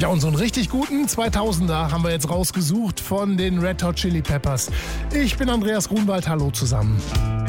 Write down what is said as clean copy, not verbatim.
Ja, und so einen richtig guten 2000er haben wir jetzt rausgesucht von den Red Hot Chili Peppers. Ich bin Andreas Grunwald, hallo zusammen.